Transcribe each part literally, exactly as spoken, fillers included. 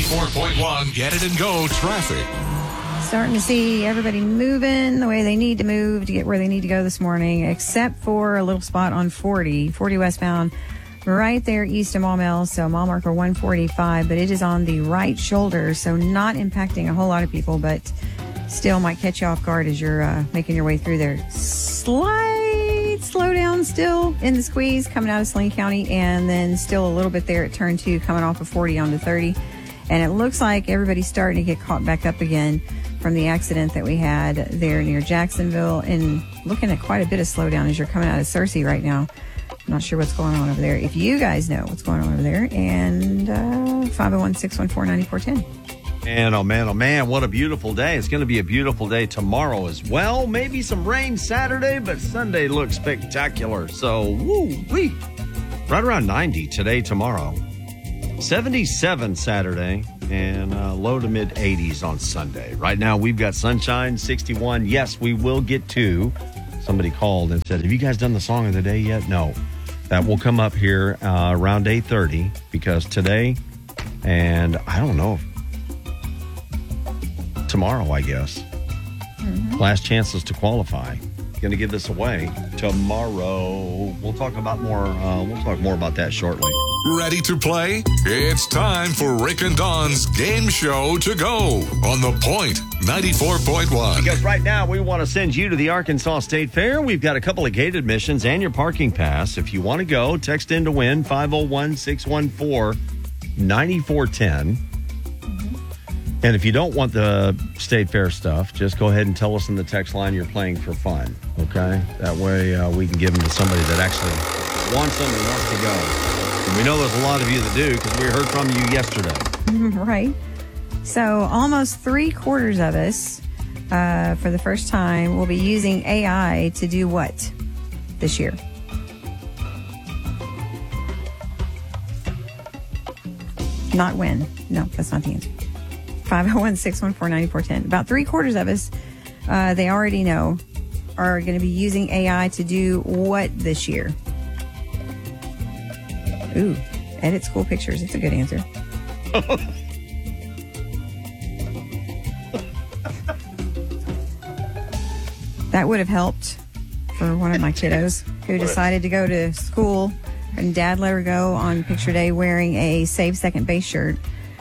ninety-four point one Get It and Go traffic. Starting to see everybody moving the way they need to move to get where they need to go this morning, except for a little spot on forty, forty westbound, right there east of Maumelle. So mile marker one forty-five, but it is on the right shoulder, so not impacting a whole lot of people, but still might catch you off guard as you're uh, making your way through there. Slight slowdown still in the squeeze coming out of Saline County, and then still a little bit there at turn two coming off of forty onto thirty. And it looks like everybody's starting to get caught back up again from the accident that we had there near Jacksonville, and looking at quite a bit of slowdown as you're coming out of Searcy right now. I'm not sure what's going on over there. If you guys know what's going on over there, and uh, five oh one, six one four, nine four one oh. And oh man, oh man, what a beautiful day. It's going to be a beautiful day tomorrow as well. Maybe some rain Saturday, but Sunday looks spectacular. So, woo wee. Right around ninety today, tomorrow. seventy-seven Saturday, and uh, low to mid eighties on Sunday. Right now, we've got sunshine, sixty-one. Yes, we will get to. Somebody called and said, have you guys done the song of the day yet? No. That will come up here uh, around eight thirty, because today, and I don't know, tomorrow, I guess, mm-hmm. last chances to qualify. Going to give this away tomorrow. We'll talk about more. Uh, we'll talk more about that shortly. Ready to play? It's time for Rick and Dawn's game show to go on The Point ninety-four point one. Because right now we want to send you to the Arkansas State Fair. We've got a couple of gate admissions and your parking pass. If you want to go, text in to win five oh one, six one four, nine four one oh. And if you don't want the State Fair stuff, just go ahead and tell us in the text line you're playing for fun, okay? That way uh, we can give them to somebody that actually wants them and wants to go. And we know there's a lot of you that do, because we heard from you yesterday. Right. So almost three quarters of us, uh, for the first time, will be using A I to do what this year? Not when. No, that's not the answer. five oh one, six one four, nine four one oh. About three quarters of us, uh, they already know, are going to be using A I to do what this year? Ooh, edit school pictures. It's a good answer. That would have helped for one of my kiddos who decided to go to school, and dad let her go on picture day wearing a Save Second Base shirt.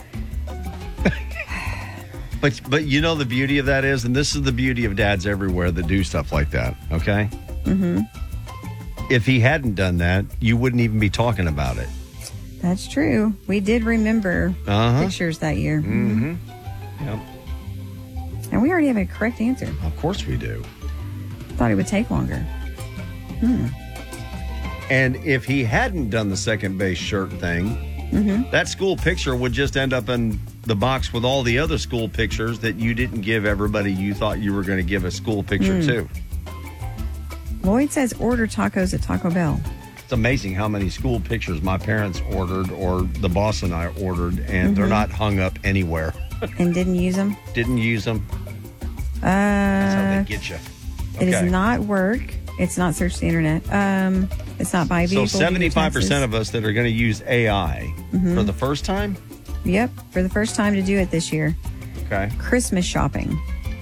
But but you know the beauty of that is, and this is the beauty of dads everywhere that do stuff like that, okay? Mm-hmm. If he hadn't done that, you wouldn't even be talking about it. That's true. We did remember uh-huh. pictures that year. Mm-hmm. Yep. And we already have a correct answer. Of course we do. Thought it would take longer. Hmm. And if he hadn't done the second base shirt thing, mm-hmm. that school picture would just end up in the box with all the other school pictures that you didn't give everybody you thought you were going to give a school picture mm. to. Lloyd says order tacos at Taco Bell. It's amazing how many school pictures my parents ordered, or the boss and I ordered, and mm-hmm. they're not hung up anywhere. And didn't use them? Didn't use them. Uh, That's how they get you. Okay. It does not work. It's not search the internet. Um, it's not buy vehicle. So seventy-five percent of us that are going to use A I mm-hmm. for the first time? Yep, for the first time to do it this year. Okay. Christmas shopping.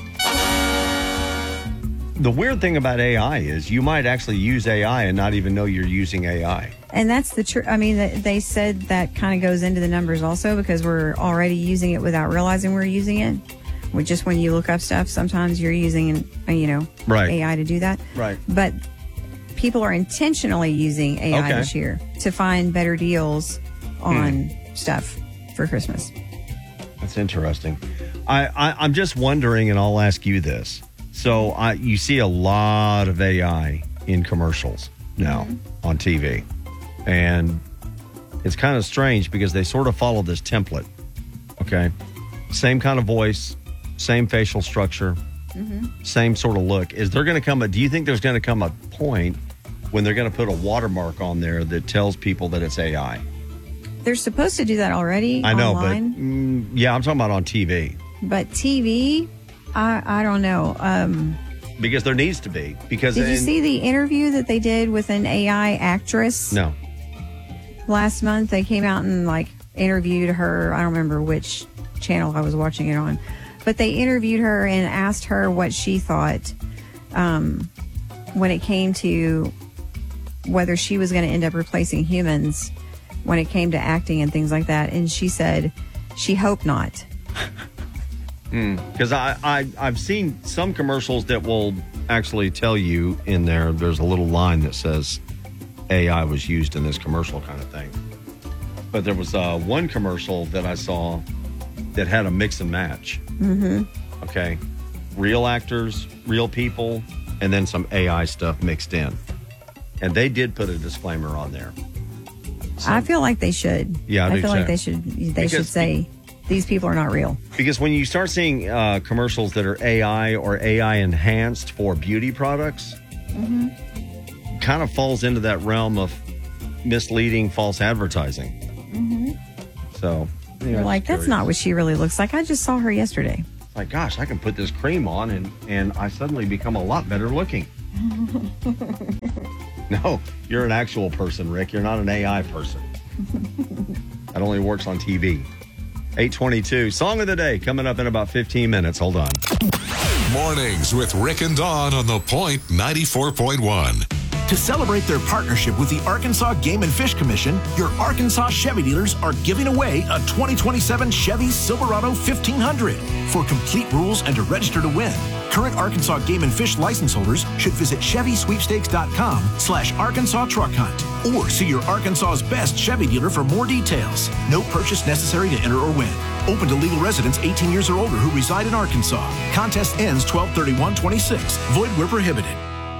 The weird thing about A I is you might actually use A I and not even know you're using A I. And that's the truth. I mean, they said that kind of goes into the numbers also, because we're already using it without realizing we're using it. With just when you look up stuff, sometimes you're using, you know, right. A I to do that. Right. But people are intentionally using A I okay. this year to find better deals on hmm. stuff for Christmas. That's interesting. I, I, I'm just wondering, and I'll ask you this. So I, you see a lot of A I in commercials now mm-hmm. on T V. And it's kind of strange because they sort of follow this template. Okay. Same kind of voice, same facial structure, mm-hmm. same sort of look. Is there going to come a, do you think there's going to come a point when they're going to put a watermark on there that tells people that it's A I? They're supposed to do that already. I know, online. but mm, yeah, I'm talking about on T V. But T V, I, I don't know. Um, because there needs to be. Because did you in, see the interview that they did with an A I actress? No. Last month, they came out and like interviewed her. I don't remember which channel I was watching it on. But they interviewed her and asked her what she thought um, when it came to whether she was going to end up replacing humans when it came to acting and things like that. And she said she hoped not. Because mm, I, I, I've seen some commercials that will actually tell you in there, there's a little line that says A I was used in this commercial kind of thing. But there was uh, one commercial that I saw that had a mix and match. Mm-hmm. Okay. Real actors, real people, and then some A I stuff mixed in. And they did put a disclaimer on there. So, I feel like they should. Yeah, I, I do feel too. like they should. They because should say these people are not real. Because when you start seeing uh, commercials that are A I or A I enhanced for beauty products, mm-hmm. kind of falls into that realm of misleading false advertising. Mm-hmm. So yeah, you're like, that's not what she really looks like. I just saw her yesterday. Like, gosh, I can put this cream on and, and I suddenly become a lot better looking. No, you're an actual person, Rick. You're not an A I person. That only works on T V. eight twenty-two, Song of the Day, coming up in about fifteen minutes. Hold on. Mornings with Rick and Dawn on The Point ninety-four point one. To celebrate their partnership with the Arkansas Game and Fish Commission, your Arkansas Chevy dealers are giving away a twenty twenty-seven Chevy Silverado fifteen hundred. For complete rules and to register to win, current Arkansas Game and Fish license holders should visit Chevy Sweepstakes dot com slash Arkansas Truck Hunt or see your Arkansas's best Chevy dealer for more details. No purchase necessary to enter or win. Open to legal residents eighteen years or older who reside in Arkansas. Contest ends twelve thirty-one twenty-six. Void where prohibited.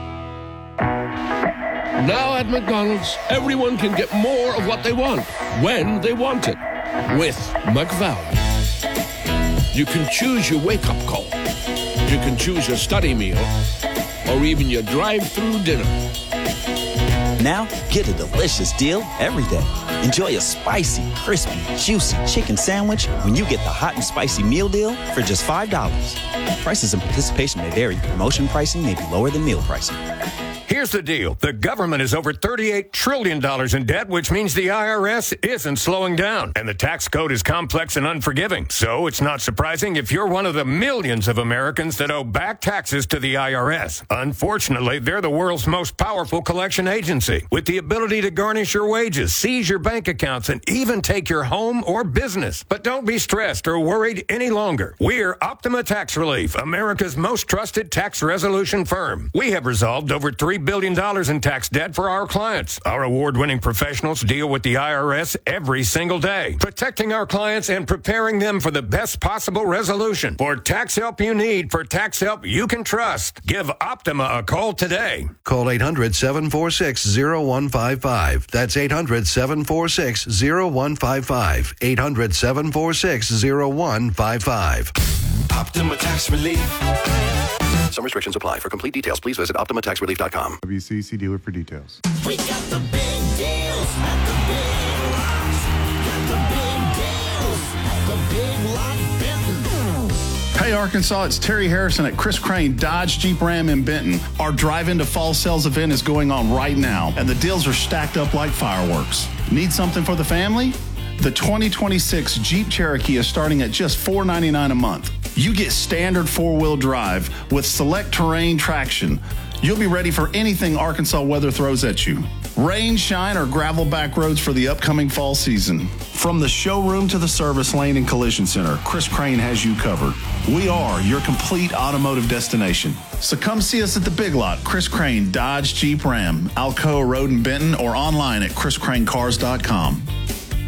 Now at McDonald's, everyone can get more of what they want, when they want it, with McValue. You can choose your wake-up call. You can choose your study meal, or even your drive-through dinner. Now, get a delicious deal every day. Enjoy a spicy, crispy, juicy chicken sandwich when you get the hot and spicy meal deal for just five dollars. Prices and participation may vary. Promotion pricing may be lower than meal pricing. Here's the deal. The government is over thirty-eight trillion dollars in debt, which means the I R S isn't slowing down. And the tax code is complex and unforgiving. So it's not surprising if you're one of the millions of Americans that owe back taxes to the I R S. Unfortunately, they're the world's most powerful collection agency, with the ability to garnish your wages, seize your bank accounts, and even take your home or business. But don't be stressed or worried any longer. We're Optima Tax Relief, America's most trusted tax resolution firm. We have resolved over three billion dollars in tax debt for our clients. Our award-winning professionals deal with the I R S every single day, protecting our clients and preparing them for the best possible resolution. For tax help you need, for tax help you can trust, give Optima a call today. Call eight hundred, seven four six, zero one five five. That's eight hundred, seven four six, zero one five five. eight hundred, seven four six, zero one five five. Optima Tax Relief. Some restrictions apply. For complete details, please visit Optima Tax Relief dot com. W C C dealer for details. We got the big deals at the Big Lots. Got the big deals at the Big Lot Benton. Hey Arkansas, it's Terry Harrison at Chris Crane Dodge Jeep Ram in Benton. Our Drive Into Fall Sales event is going on right now, and the deals are stacked up like fireworks. Need something for the family? The twenty twenty-six Jeep Cherokee is starting at just four ninety-nine a month. You get standard four-wheel drive with select terrain traction. You'll be ready for anything Arkansas weather throws at you. Rain, shine, or gravel back roads for the upcoming fall season. From the showroom to the service lane and collision center, Chris Crane has you covered. We are your complete automotive destination. So come see us at the Big Lot, Chris Crane Dodge Jeep Ram, Alcoa Road in Benton, or online at chris crane cars dot com.